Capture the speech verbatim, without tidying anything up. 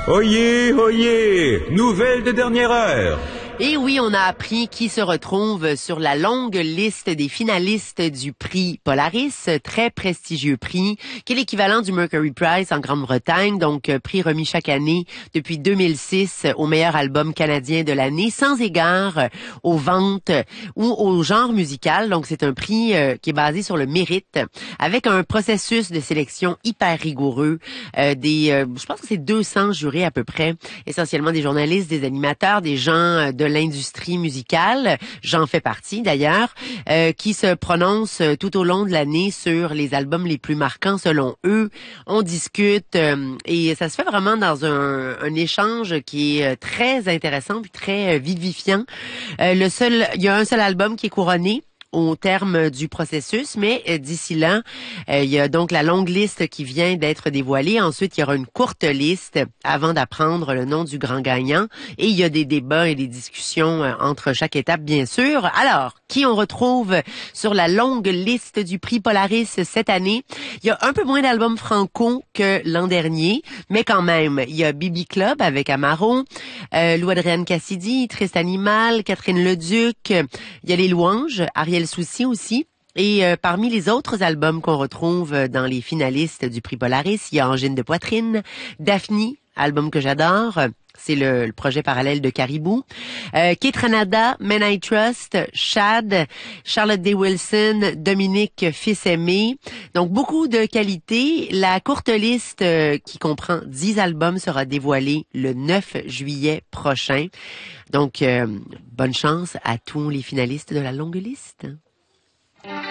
Oyez, oyez, nouvelle de dernière heure. Et oui, on a appris qui se retrouve sur la longue liste des finalistes du prix Polaris, très prestigieux prix, qui est l'équivalent du Mercury Prize en Grande-Bretagne, donc prix remis chaque année depuis deux mille six au meilleur album canadien de l'année, sans égard aux ventes ou au genre musical. Donc c'est un prix euh, qui est basé sur le mérite, avec un processus de sélection hyper rigoureux, euh, des, euh, je pense que c'est deux cents jurés à peu près, essentiellement des journalistes, des animateurs, des gens de l'industrie musicale, j'en fais partie d'ailleurs, euh, qui se prononcent tout au long de l'année sur les albums les plus marquants selon eux. On discute euh, et ça se fait vraiment dans un, un échange qui est très intéressant puis très vivifiant. Euh, le seul, il y a un seul album qui est couronné au terme du processus, mais euh, d'ici là, euh, il y a donc la longue liste qui vient d'être dévoilée. Ensuite, il y aura une courte liste avant d'apprendre le nom du grand gagnant. Et il y a des débats et des discussions euh, entre chaque étape, bien sûr. Alors, qui on retrouve sur la longue liste du prix Polaris cette année? Il y a un peu moins d'albums franco que l'an dernier, mais quand même, il y a Bibi Club avec Amaro, euh, Lou Adrienne Cassidy, Triste Animal, Catherine Leduc, il y a Les Louanges, Ariel Soucy aussi. Et euh, parmi les autres albums qu'on retrouve dans les finalistes du prix Polaris, il y a Angine de poitrine, Daphne, album que j'adore, c'est le, le projet parallèle de Caribou, euh, Kate Ranada, Men I Trust, Shad, Charlotte Day Wilson, Dominique Fils-Aimé. Donc beaucoup de qualité. La courte liste euh, qui comprend dix albums sera dévoilée le neuf juillet prochain. Donc euh, bonne chance à tous les finalistes de la longue liste.